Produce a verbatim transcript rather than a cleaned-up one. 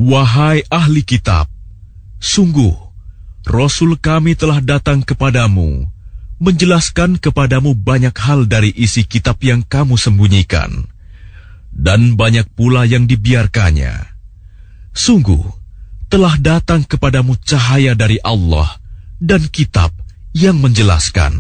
Wahai ahli kitab, sungguh Rasul kami telah datang kepadamu, menjelaskan kepadamu banyak hal dari isi kitab yang kamu sembunyikan, dan banyak pula yang dibiarkannya. Sungguh, telah datang kepadamu cahaya dari Allah dan kitab yang menjelaskan.